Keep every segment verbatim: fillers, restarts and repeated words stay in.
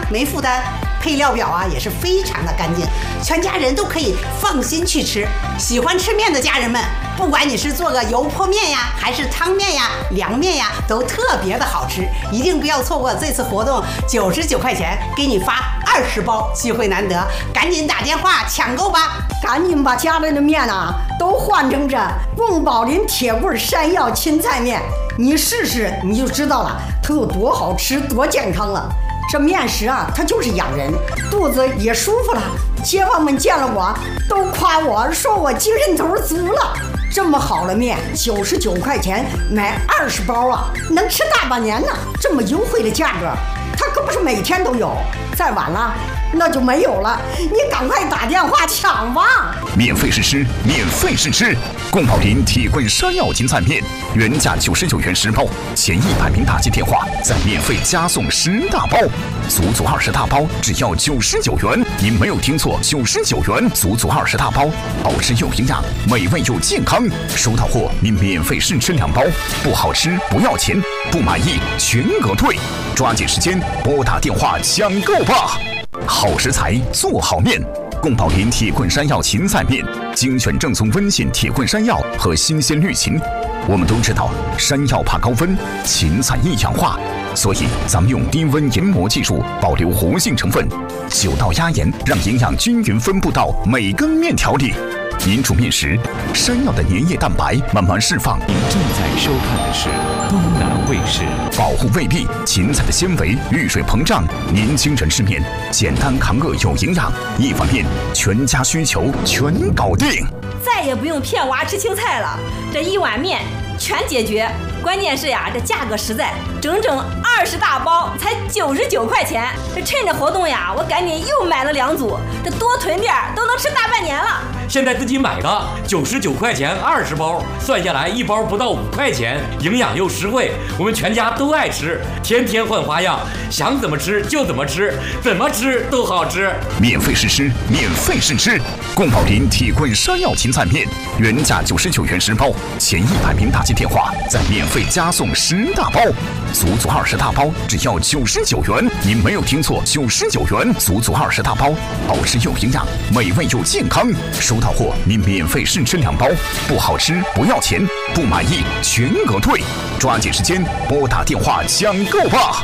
没负担。配料表啊也是非常的干净，全家人都可以放心去吃。喜欢吃面的家人们，不管你是做个油泼面呀，还是汤面呀、凉面呀，都特别的好吃。一定不要错过这次活动，九十九块钱给你发二十包，机会难得，赶紧打电话抢购吧！ 赶紧把家里的面啊都换成这宫保林铁棍山药芹菜面，你试试你就知道了，它有多好吃，多健康了。这面食啊，它就是养人，肚子也舒服了。街坊们见了我都夸我说我精神头足了。这么好的面，九十九块钱买二十包啊，能吃大半年呢。这么优惠的价格，它可不是每天都有，再晚了那就没有了。你赶快打电话抢吧！ 免费试吃，免费试吃。宫保林铁棍山药芹菜面，原价九十九元十包，前一百名打进电话再免费加送十大包，足足二十大包只要九十九元。您没有听错，九十九元，足足二十大包，好吃又营养，美味又健康。收到货您免费试吃两包，不好吃不要钱，不满意全额退。抓紧时间拨打电话抢购吧！好食材做好面，宫保林铁棍山药芹菜面，精选正宗温县铁棍山药和新鲜绿芹。我们都知道山药怕高温，芹菜易氧化，所以咱们用低温研磨技术保留活性成分，久到压延，让营养均匀分布到每根面条里。您煮面时，山药的粘液蛋白慢慢释放。 您正在收看的是东南卫视。 保护胃壁，芹菜的纤维遇水膨胀，年轻人吃面简单抗饿有营养，一碗面全家需求全搞定。 再也不用骗娃吃青菜了，这一碗面全解决。关键是呀，这价格实在，整整二十大包才九十九块钱。这趁着活动呀，我赶紧又买了两组，这多囤点都能吃大半年了。 现在自己买的九十九块钱二十包，算下来一包不到五块钱，营养又实惠，我们全家都爱吃，天天换花样，想怎么吃就怎么吃，怎么吃都好吃。 免费试吃，免费试吃。宫保林铁棍山药芹菜面，原价九十九元十包，前一百名打进电话再免费加送十大包，足足二十大包只要九十九元。您没有听错，九十九元，足足二十大包，好吃又营养，美味又健康。收到货您免费试吃两包，不好吃不要钱，不满意全额退。抓紧时间拨打电话抢购吧！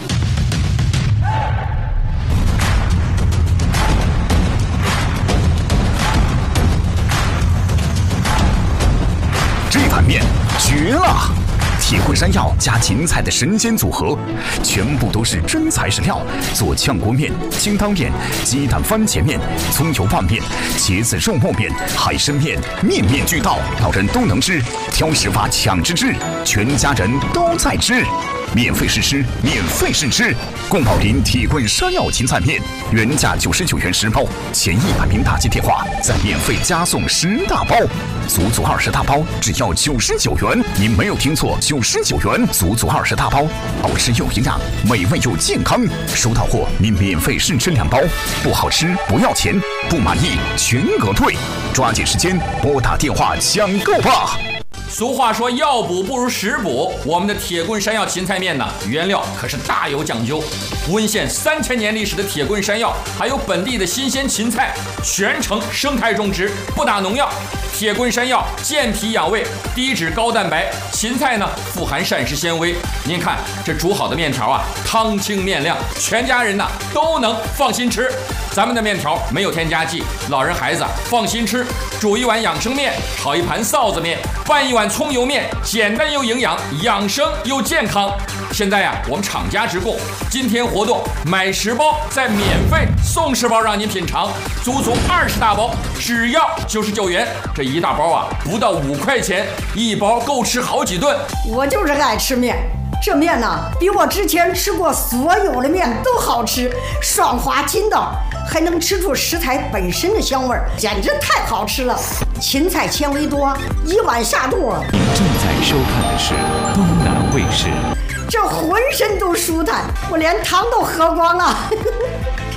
这碗面绝了！铁棍山药加芹菜的神仙组合，全部都是真材实料，做炝锅面、清汤面、鸡蛋番茄面、葱油拌面、茄子肉末面、海参面，面面俱到，老人都能吃，挑食娃抢吃吃，全家人都在吃。免费试吃，免费试吃。宫保林铁棍山药芹菜面，原价九十九元十包，前一百名打进电话再免费加送十大包，足足二十大包只要九十九元。您没有听错，九十九元，足足二十大包，好吃又营养，美味又健康。收到货您免费试吃两包，不好吃不要钱，不满意全额退。抓紧时间拨打电话抢购吧！ 俗话说药补不如食补，我们的铁棍山药芹菜面呢，原料可是大有讲究。温县三千年历史的铁棍山药，还有本地的新鲜芹菜，全程生态种植，不打农药。铁棍山药健脾养胃，低脂高蛋白，芹菜呢富含膳食纤维。您看这煮好的面条啊，汤清面亮，全家人呢都能放心吃。咱们的面条没有添加剂，老人孩子放心吃。煮一碗养生面，炒一盘臊子面，拌一碗葱油面，简单又营养，养生又健康。现在呀、啊，我们厂家直供，今天活动买十包再免费送十包让您品尝，足足二十大包，只要九十九元。这一大包啊，不到五块钱，一包够吃好几顿。 我就是爱吃面。这面呢，比我之前吃过所有的面都好吃，爽滑筋道，还能吃出食材本身的香味儿，简直太好吃了。芹菜纤维多，一碗下肚。 您正在收看的是东南卫视。 这浑身都舒坦，我连汤都喝光了。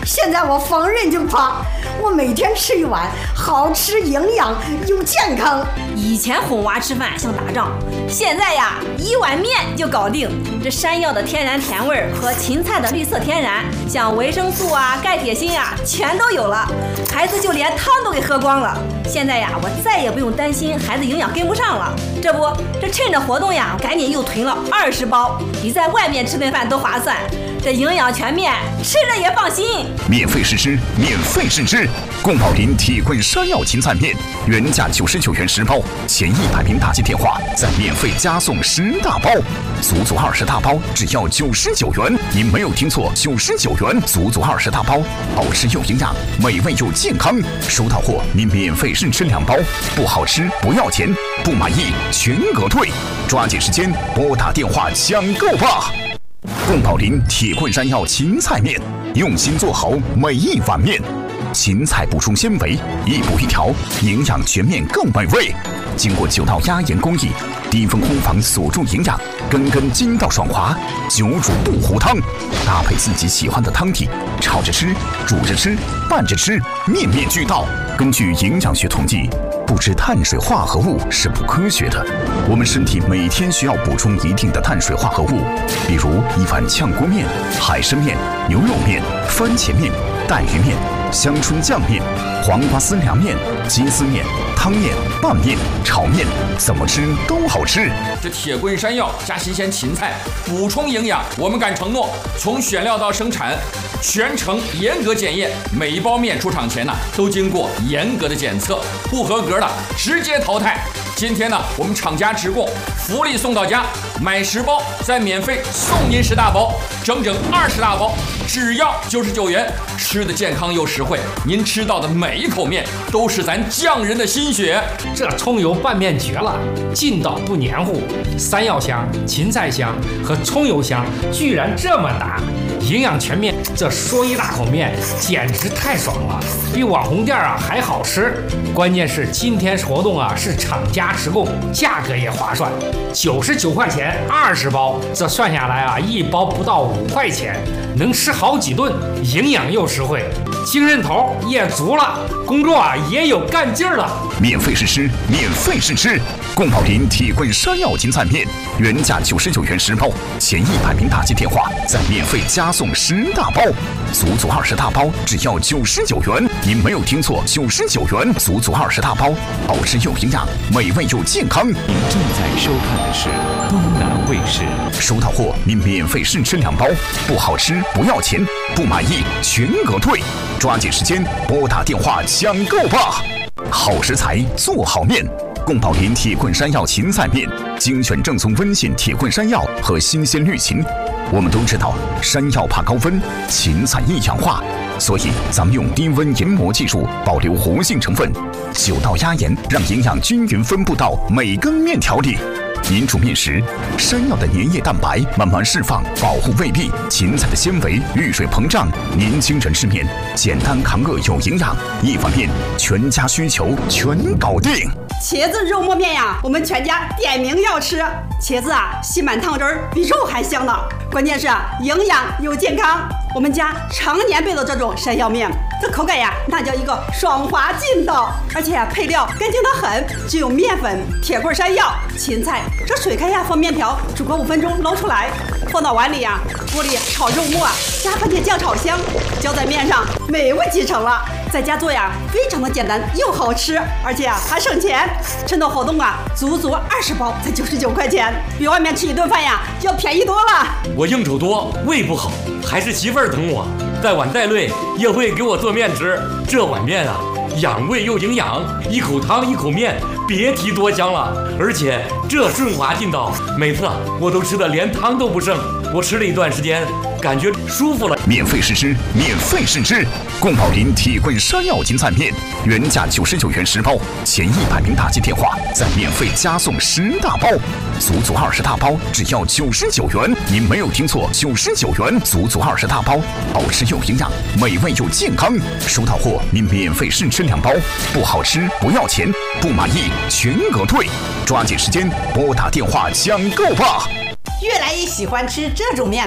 现在我逢人就夸，我每天吃一碗，好吃、营养又健康。 以前哄娃吃饭像打仗，现在呀，一碗面就搞定。这山药的天然甜味儿和芹菜的绿色天然，像维生素啊、钙、铁、锌啊，全都有了。孩子就连汤都给喝光了。现在呀，我再也不用担心孩子营养跟不上了。这不，这趁着活动呀，赶紧又囤了二十包，比在外面吃顿饭都划算。这营养全面，吃着也放心。 免费试吃，免费试吃。宫保林铁棍山药芹菜面，原价九十九元十包，前一百名打进电话再免费加送十大包，足足二十大包只要九十九元。您没有听错，九十九元，足足二十大包，好吃又营养，美味又健康。收到货您免费试吃两包，不好吃不要钱，不满意全额退。抓紧时间拨打电话抢购吧！宫保林铁棍山药芹菜面，用心做好每一碗面。芹菜补充纤维，一补一调，营养全面更美味。经过九道压盐工艺，低温烘房锁住营养，根根筋道爽滑，久煮不糊汤。搭配自己喜欢的汤底，炒着吃，煮着吃，拌着吃，面面俱到。根据营养学统计，不吃碳水化合物是不科学的。我们身体每天需要补充一定的碳水化合物，比如一碗炝锅面、海参面、牛肉面、番茄面、带鱼面、香椿酱面、黄瓜丝凉面、鸡丝面、汤面、拌面、炒面，怎么吃都好吃。 这铁棍山药加新鲜芹菜，补充营养。我们敢承诺，从选料到生产，全程严格检验，每一包面出厂前呢，都经过严格的检测，不合格的直接淘汰。今天呢，我们厂家直供，福利送到家，买十包再免费送您十大包，整整二十大包，只要九十九元，吃的健康又实惠。您吃到的每一口面都是咱匠人的心血。 这葱油拌面绝了，劲道不黏糊，山药香、芹菜香和葱油香居然这么搭，营养全面。这说一大口面简直太爽了，比网红店啊还好吃。关键是今天活动啊是厂家直供，价格也划算，九十九块钱二十包，这算下来啊一包不到五块钱，能吃好几顿，营养又实惠，精神头也足了，工作啊也有干劲儿了。 免费试吃，免费试吃。宫保林铁棍山药芹菜面，原价九十九元十包，前一百名打进电话再免费加送十大包，足足二十大包只要九十九元。您没有听错，九十九元，足足二十大包，好吃又营养，美味又健康。 您正在收看的是东南卫视。 收到货您免费试吃两包，不好吃不要钱，不满意全额退。抓紧时间拨打电话抢购吧！好食材做好面。宫保林铁棍山药芹菜面，精选正宗温县铁棍山药和新鲜绿芹。我们都知道，山药怕高温，芹菜易氧化，所以咱们用低温研磨技术保留活性成分，九道压盐，让营养均匀分布到每根面条里。您煮面时，山药的粘液蛋白慢慢释放，保护胃壁；芹菜的纤维遇水膨胀。年轻人吃面，简单抗饿有营养，一碗面全家需求全搞定。 茄子肉末面呀，我们全家点名要吃。茄子啊，吸满汤汁儿，比肉还香呢。关键是啊，营养又健康。我们家常年备的这种山药面，这口感呀，那叫一个爽滑劲道，而且啊，配料干净得很，只有面粉、铁棍山药、芹菜，这水开压放面条，煮个五分钟捞出来，放到碗里呀，锅里炒肉末，加番茄酱炒香，浇在面上，美味即成了。在家做呀，非常的简单又好吃，而且啊还省钱。趁着活动啊，足足二十包才九十九块钱，比外面吃一顿饭呀要便宜多了。 我应酬多，胃不好，还是媳妇儿疼我，带碗带累也会给我做面吃。这碗面啊，养胃又营养，一口汤一口面，别提多香了。而且这顺滑劲道，每次我都吃的连汤都不剩。我吃了一段时间，感觉舒服了。 免费试吃，免费试吃。宫保林铁棍山药芹菜面，原价九十九元十包，前一百名打进电话再免费加送十大包，足足二十大包只要九十九元。您没有听错，九十九元，足足二十大包，好吃又营养，美味又健康。收到货您免费试吃两包，不好吃不要钱，不满意全额退。抓紧时间拨打电话抢购吧！ 越来越喜欢吃这种面了，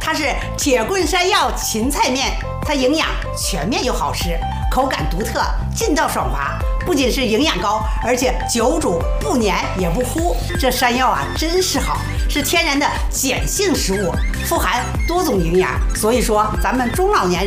它是铁棍山药芹菜面，它营养全面又好吃，口感独特，劲道爽滑，不仅是营养高，而且久煮不粘也不糊。这山药啊，真是好，是天然的碱性食物，富含多种营养。所以说，咱们中老年人